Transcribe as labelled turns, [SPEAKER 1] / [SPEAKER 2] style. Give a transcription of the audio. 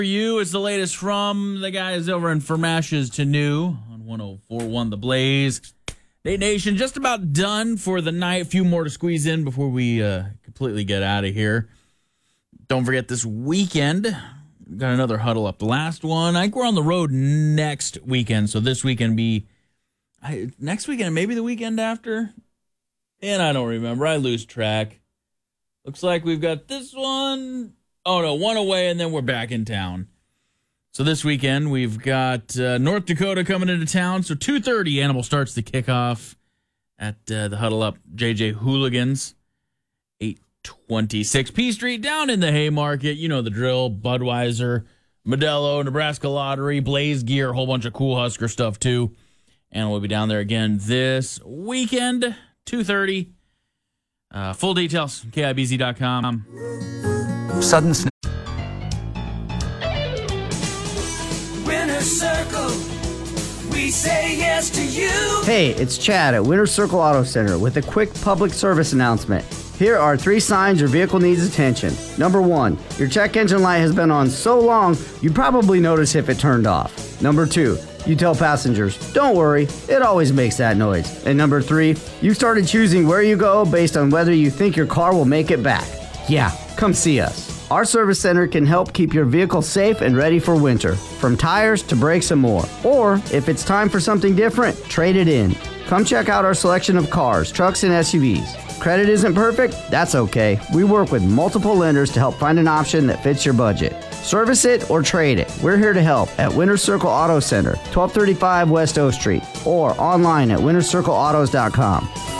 [SPEAKER 1] For you is the latest from the guys over in From Ashes to New on 104.1 The Blaze. Nate Nation just about done for the night. A few more to squeeze in before we completely get out of here. Don't forget this weekend, we've got another huddle up. The last one, I think we're on the road next weekend. So this weekend next weekend, maybe the weekend after. And I don't remember. I lose track. Looks like we've got this one. Oh, no, one away, and then we're back in town. So this weekend, we've got North Dakota coming into town. So 2:30, Animal starts the kickoff at the Huddle Up JJ Hooligans. 826 P Street down in the Haymarket. You know the drill. Budweiser, Modelo, Nebraska Lottery, Blaze Gear, a whole bunch of cool Husker stuff, too. And we'll be down there again this weekend, 2:30. Full details, KIBZ.com.
[SPEAKER 2] Sudden
[SPEAKER 3] Winner's Circle, we say yes to you.
[SPEAKER 4] Hey, it's Chad at Winter Circle Auto Center with a quick public service announcement. Here are 3 signs your vehicle needs attention. Number 1, your check engine light has been on so long, you'd probably notice if it turned off. Number 2, you tell passengers, don't worry, it always makes that noise. And number 3, you started choosing where you go based on whether you think your car will make it back. Yeah, come see us. Our service center can help keep your vehicle safe and ready for winter, from tires to brakes and more. Or, if it's time for something different, trade it in. Come check out our selection of cars, trucks, and SUVs. Credit isn't perfect? That's okay. We work with multiple lenders to help find an option that fits your budget. Service it or trade it. We're here to help at Winter Circle Auto Center, 1235 West O Street, or online at wintercircleautos.com.